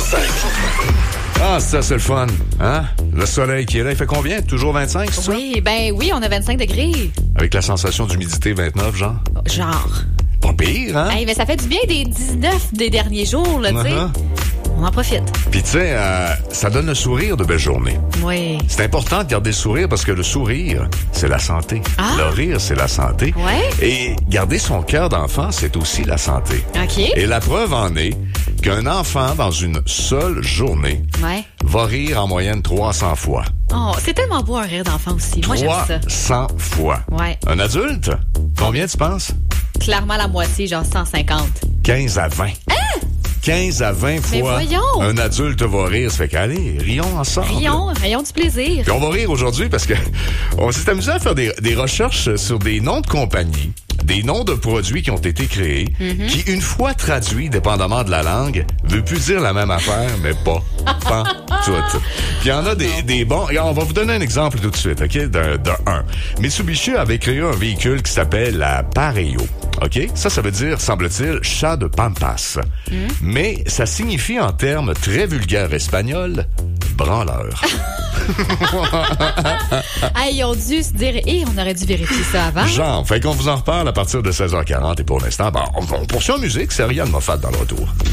105. Ah, ça, c'est le fun. Hein? Le soleil qui est là, il fait combien? Toujours 25, c'est ça? Oui, on a 25 degrés. Avec la sensation d'humidité 29, genre? Genre. Pas pire, hein? Mais ça fait du bien des 19 des derniers jours, là, tu sais. On en profite. Puis tu sais, ça donne le sourire de belles journées. Oui. C'est important de garder le sourire parce que le sourire, c'est la santé. Ah. Le rire, c'est la santé. Ouais. Et garder son cœur d'enfant, c'est aussi la santé. OK. Et la preuve en est qu'un enfant, dans une seule journée, va rire en moyenne 300 fois. Oh, c'est tellement beau un rire d'enfant aussi. Moi, j'aime ça. 300 fois. Ouais. Un adulte, combien tu penses? Clairement la moitié, genre 150. 15 à 20. 15 à 20 fois, voyons. un adulte va rire. Ça fait qu'allez, rions ensemble. Rions du plaisir. Puis on va rire aujourd'hui parce que on s'est amusé à faire des recherches sur des noms de compagnies, des noms de produits qui ont été créés, qui, une fois traduits, dépendamment de la langue, veut plus dire la même affaire, mais pas tout. Puis il y en a des bons. Regarde, on va vous donner un exemple tout de suite, OK? D'un. Mitsubishi avait créé un véhicule qui s'appelle la Pareo. OK? Ça veut dire, semble-t-il, chat de Pampas. Mais ça signifie en termes très vulgaires espagnols, branleur. Ils ont dû se dire, on aurait dû vérifier ça avant. Genre, fait qu'on vous en reparle à partir de 16h40 et pour l'instant, on poursuit en musique, c'est Ariane Moffat dans le retour.